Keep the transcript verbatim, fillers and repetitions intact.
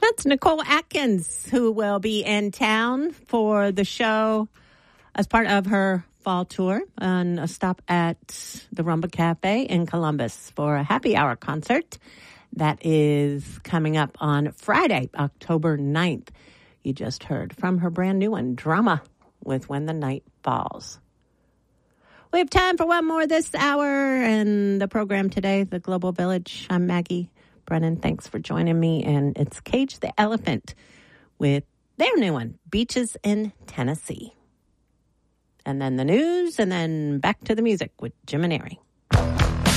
That's Nicole Atkins, who will be in town for the show as part of her fall tour on a stop at the Rumba Cafe in Columbus for a happy hour concert that is coming up on Friday, October ninth. You just heard from her brand new one, Drama, with When the Night Falls. We have time for one more this hour and the program today, The Global Village. I'm Maggie Brennan. Thanks for joining me. And it's Cage the Elephant with their new one, Beaches in Tennessee. And then the news, and then back to the music with Jim and Ari.